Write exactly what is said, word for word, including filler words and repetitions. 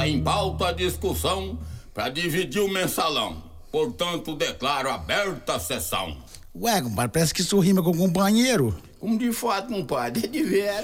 Está em pauta a discussão para dividir o mensalão. Portanto, declaro aberta a sessão. Ué, compadre, parece que isso rima com companheiro. Como de fato, compadre, é de vera.